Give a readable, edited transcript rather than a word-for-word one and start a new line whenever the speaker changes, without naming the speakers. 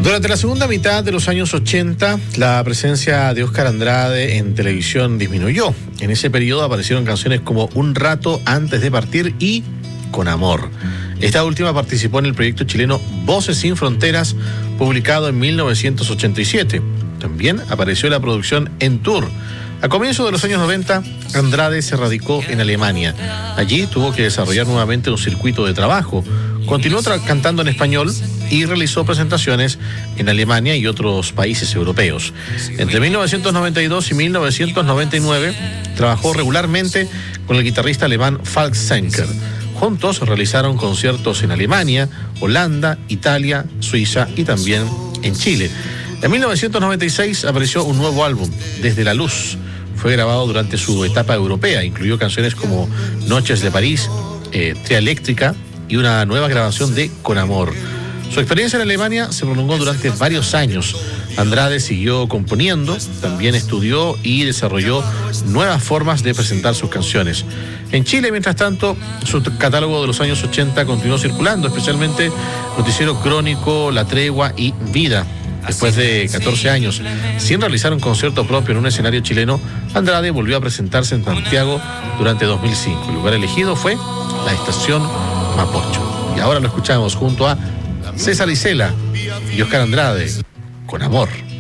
Durante la segunda mitad de los años 80, la presencia de Óscar Andrade en televisión disminuyó. En ese periodo aparecieron canciones como Un rato antes de partir y Con amor. Esta última participó en el proyecto chileno Voces sin Fronteras, publicado en 1987. También apareció en la producción En Tour. A comienzos de los años 90, Andrade se radicó en Alemania. Allí tuvo que desarrollar nuevamente un circuito de trabajo. Continuó cantando en español y realizó presentaciones en Alemania y otros países europeos. Entre 1992 y 1999 trabajó regularmente con el guitarrista alemán Falk Zenker. Juntos realizaron conciertos en Alemania, Holanda, Italia, Suiza y también en Chile. En 1996 apareció un nuevo álbum, Desde la Luz. Fue grabado durante su etapa europea. Incluyó canciones como Noches de París, Tria Eléctrica y una nueva grabación de Con amor. Su experiencia en Alemania se prolongó durante varios años. Andrade siguió componiendo, también estudió y desarrolló nuevas formas de presentar sus canciones. En Chile, mientras tanto, su catálogo de los años 80 continuó circulando, especialmente Noticiero Crónico, La Tregua y Vida. Después de 14 años sin realizar un concierto propio en un escenario chileno, Andrade volvió a presentarse en Santiago durante 2005. El lugar elegido fue la estación Mapocho. Y ahora lo escuchamos junto a César Isela y Óscar Andrade, Con amor.